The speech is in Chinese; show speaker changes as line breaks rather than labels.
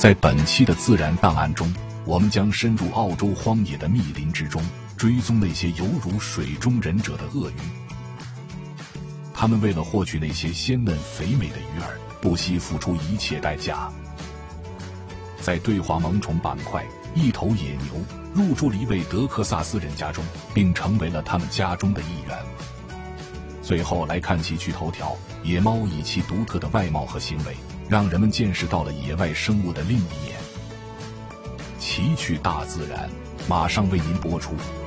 在本期的自然档案中，我们将深入澳洲荒野的密林之中，追踪那些犹如水中忍者的鳄鱼。他们为了获取那些鲜嫩肥美的鱼儿，不惜付出一切代价。在对话萌宠板块，一头野牛入住了一位德克萨斯人家中，并成为了他们家中的一员。最后来看奇趣头条：野猫以其独特的外貌和行为，让人们见识到了野外生物的另一面。奇趣大自然，马上为您播出。